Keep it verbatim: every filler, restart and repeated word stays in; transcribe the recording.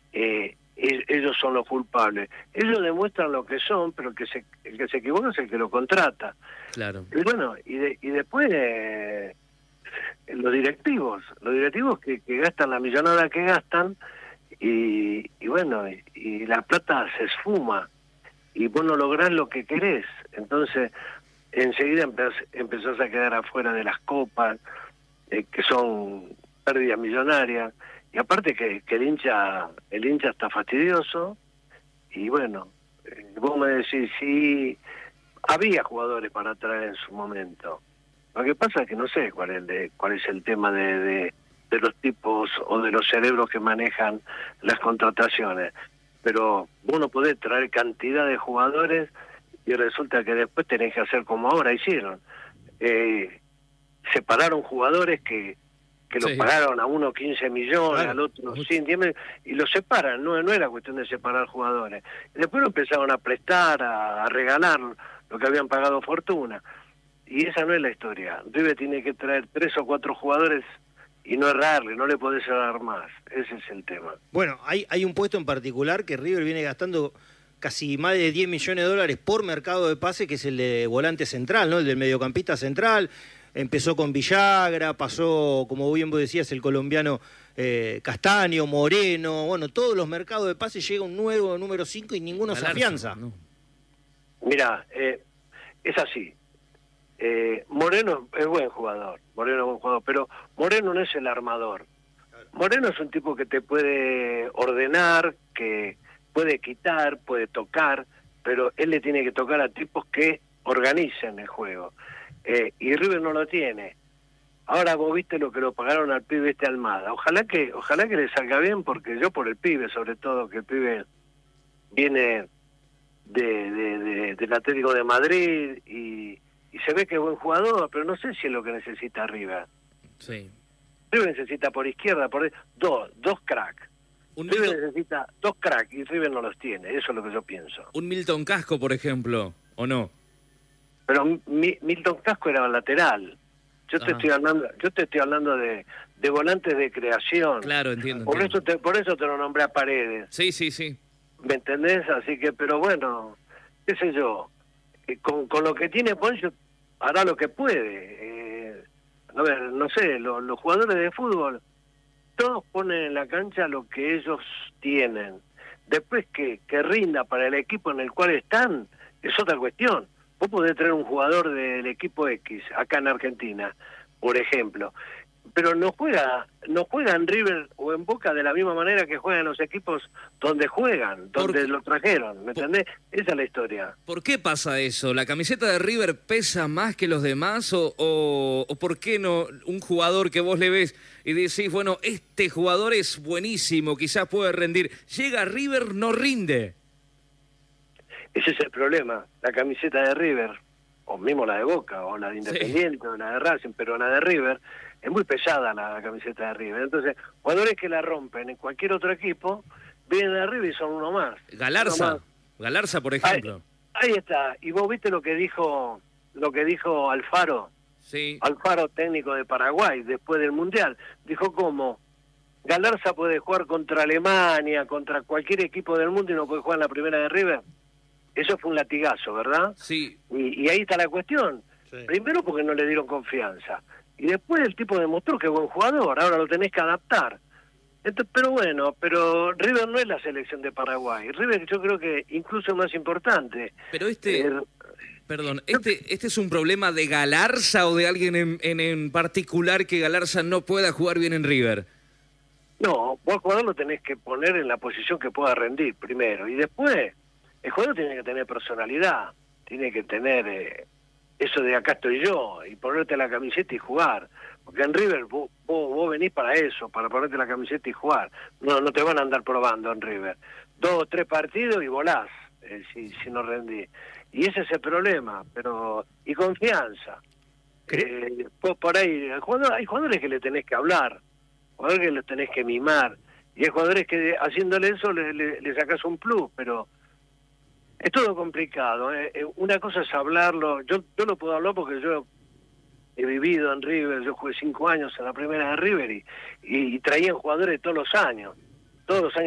eh, ellos son los culpables. Ellos demuestran lo que son, pero el que se, el que se equivoca es el que lo contrata. Claro. Y bueno, y, de, y después eh, los directivos, los directivos que, que gastan la millonada que gastan, y, y bueno, y, y la plata se esfuma, y vos no lográs lo que querés. Entonces, enseguida empezás, empezás a quedar afuera de las copas, eh, que son pérdidas millonarias. Y aparte que, que el hincha el hincha está fastidioso, y bueno, eh, vos me decís, sí, había jugadores para traer en su momento. Lo que pasa es que no sé cuál es, de, cuál es el tema de, de, de los tipos o de los cerebros que manejan las contrataciones, pero vos no podés traer cantidad de jugadores y resulta que después tenés que hacer como ahora hicieron. Eh, separaron jugadores que que lo sí. pagaron a uno quince millones, Claro. al otro cien, y lo separan, no, no era cuestión de separar jugadores. Y después lo empezaron a prestar, a, a regalar lo que habían pagado fortuna. Y esa no es la historia. River tiene que traer tres o cuatro jugadores y no errarle, no le podés errar más. Ese es el tema. Bueno, hay, hay un puesto en particular que River viene gastando casi más de diez millones de dólares por mercado de pase, que es el de volante central, ¿no? El del mediocampista central. Empezó con Villagra, pasó, como bien vos decías, el colombiano eh, Castaño, Moreno. Bueno, todos los mercados de pase llega un nuevo número cinco y ninguno se afianza. No. Mira, eh, es así. Eh, Moreno es buen jugador, Moreno es buen jugador, pero Moreno no es el armador. Moreno es un tipo que te puede ordenar, que puede quitar, puede tocar, pero él le tiene que tocar a tipos que organicen el juego. Eh, y River no lo tiene. Ahora vos viste lo que lo pagaron al pibe este Almada. Ojalá que ojalá que le salga bien, porque yo por el pibe, sobre todo, que el pibe viene de, de, de, del Atlético de Madrid y, y se ve que es buen jugador, pero no sé si es lo que necesita River. Sí. River necesita por izquierda, por dos, dos cracks. Un River Milton, necesita dos cracks y River no los tiene. Eso es lo que yo pienso. un Milton Casco, por ejemplo, ¿o no? Pero Mi, Milton Casco era lateral. Yo te Ah. estoy hablando, yo te estoy hablando de, de volantes de creación. Claro, entiendo. Por entiendo. eso te, por eso te lo nombré a Paredes. Sí, sí, sí. ¿Me entendés? Así que, pero bueno, qué sé yo. Eh, con, con lo que tiene Poncio hará lo que puede. Eh, a ver, no sé, lo, los jugadores de fútbol todos ponen en la cancha lo que ellos tienen. Después que, que rinda para el equipo en el cual están, es otra cuestión. Vos podés traer un jugador del equipo X, acá en Argentina, por ejemplo, pero no juega no juega en River o en Boca de la misma manera que juegan los equipos donde juegan, donde lo trajeron, ¿me entendés? Esa es la historia. ¿Por qué pasa eso? ¿La camiseta de River pesa más que los demás? ¿O, o, o por qué no un jugador que vos le ves y decís, bueno, este jugador es buenísimo, quizás puede rendir, llega a River, no rinde? Ese es el problema. La camiseta de River, o mismo la de Boca, o la de Independiente, sí, o la de Racing, pero la de River, es muy pesada la camiseta de River. Entonces, jugadores que la rompen en cualquier otro equipo, vienen de River y son uno más. Galarza, uno más. Galarza, por ejemplo. Ahí, ahí está. Y vos viste lo que dijo, lo que dijo Alfaro. Sí. Alfaro, técnico de Paraguay, después del Mundial. Dijo cómo Galarza puede jugar contra Alemania, contra cualquier equipo del mundo y no puede jugar en la primera de River. Eso fue un latigazo, ¿verdad? Sí. Y, y ahí está la cuestión. Sí. Primero porque no le dieron confianza. Y después el tipo demostró que es buen jugador. Ahora lo tenés que adaptar. Entonces, pero bueno, pero River no es la selección de Paraguay. River yo creo que incluso es más importante. Pero este... Eh, Perdón, ¿este este es un problema de Galarza o de alguien en, en, en particular que Galarza no pueda jugar bien en River? No, vos al jugador lo tenés que poner en la posición que pueda rendir primero. Y después, el jugador tiene que tener personalidad. Tiene que tener eh, eso de acá estoy yo, y ponerte la camiseta y jugar. Porque en River vos, vos, vos venís para eso, para ponerte la camiseta y jugar. No, no te van a andar probando en River. Dos o tres partidos y volás, eh, si, si no rendís. Y ese es el problema, pero y confianza. Eh, por, por ahí, el jugador, hay jugadores que le tenés que hablar, jugadores que les tenés que mimar, y hay jugadores que haciéndole eso le, le, le sacás un plus, pero es todo complicado. ¿eh? Una cosa es hablarlo, yo, yo lo puedo hablar porque yo he vivido en River, yo jugué cinco años en la primera de River y, y, y traían jugadores todos los años, todos los años.